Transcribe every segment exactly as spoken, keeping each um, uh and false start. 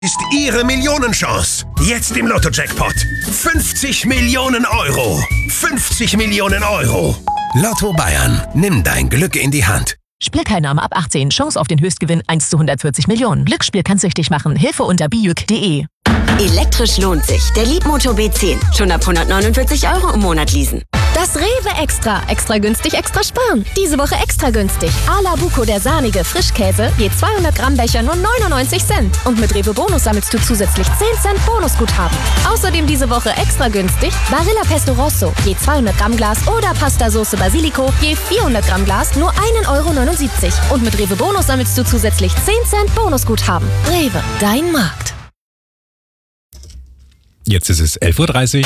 Ist Ihre Millionenchance. Jetzt im Lotto-Jackpot. fünfzig Millionen Euro. fünfzig Millionen Euro. Lotto Bayern. Nimm dein Glück in die Hand. Spielteilnahme ab achtzehn. Chance auf den Höchstgewinn eins zu hundertvierzig Millionen. Glücksspiel kann süchtig machen. Hilfe unter bijuk punkt de. Elektrisch lohnt sich. Der Leapmotor B zehn. Schon ab hundertneunundvierzig Euro im Monat leasen. Das Rewe Extra. Extra günstig, extra sparen. Diese Woche extra günstig. Ala Buco, der sahnige Frischkäse, je zweihundert Gramm Becher nur neunundneunzig Cent. Und mit Rewe Bonus sammelst du zusätzlich zehn Cent Bonusguthaben. Außerdem diese Woche extra günstig Barilla Pesto Rosso, je zweihundert Gramm Glas oder Pasta Sauce Basilico, je vierhundert Gramm Glas nur ein Euro neunundsiebzig. Und mit Rewe Bonus sammelst du zusätzlich zehn Cent Bonusguthaben. Rewe, dein Markt. Jetzt ist es elf Uhr dreißig.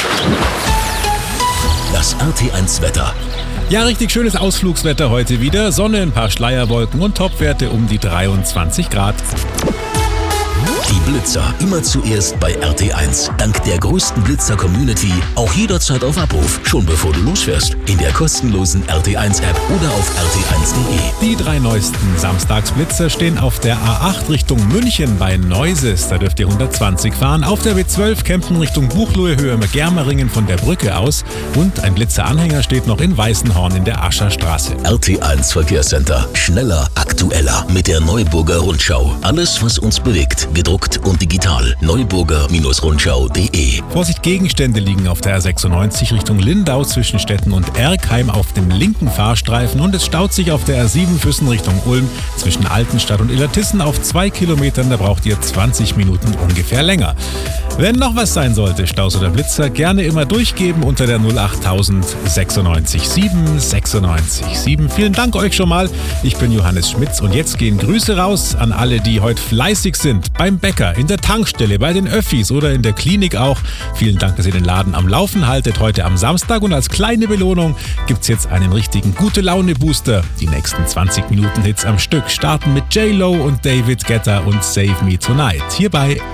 Das R T eins Wetter. Ja, richtig schönes Ausflugswetter heute wieder. Sonne, ein paar Schleierwolken und Topwerte um die dreiundzwanzig Grad. Die Blitzer immer zuerst bei R T eins. Dank der größten Blitzer-Community auch jederzeit auf Abruf, schon bevor du losfährst. In der kostenlosen R T eins App oder auf r t eins punkt de. Die drei neuesten Samstagsblitzer stehen auf der A acht Richtung München bei Neuses. Da dürft ihr hundertzwanzig fahren. Auf der B zwölf Kempten Richtung Buchloe Höhe Germeringen von der Brücke aus. Und ein Blitzeranhänger steht noch in Weißenhorn in der Ascherstraße. R T eins Verkehrscenter. Schneller, aktueller mit der Neuburger Rundschau. Alles, was uns bewegt. Gedruckt und digital. neuburger Rundschau punkt de. Vorsicht, Gegenstände liegen auf der R sechsundneunzig Richtung Lindau zwischen Stetten und Erkheim auf dem linken Fahrstreifen und es staut sich auf der R sieben Füssen Richtung Ulm zwischen Altenstadt und Illertissen auf zwei Kilometern. Da braucht ihr zwanzig Minuten ungefähr länger. Wenn noch was sein sollte, Staus oder Blitzer, gerne immer durchgeben unter der null acht null null sechs sieben sechsundneunzig sieben. Vielen Dank euch schon mal. Ich bin Johannes Schmitz und jetzt gehen Grüße raus an alle, die heute fleißig sind. Beim Bäcker, in der Tankstelle, bei den Öffis oder in der Klinik auch. Vielen Dank, dass ihr den Laden am Laufen haltet heute am Samstag. Und als kleine Belohnung gibt's jetzt einen richtigen Gute-Laune-Booster. Die nächsten zwanzig Minuten Hits am Stück starten mit J-Lo und David Guetta und Save Me Tonight. Hier bei